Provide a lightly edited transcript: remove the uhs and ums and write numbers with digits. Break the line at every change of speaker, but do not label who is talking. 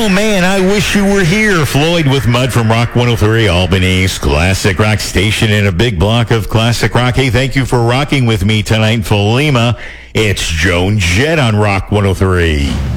Oh, man, I wish you were here. Floyd with Mud from Rock 103, Albany's classic rock station in a big block of classic rock. Hey, thank you for rocking with me tonight in Philema. It's Joan Jett on Rock 103.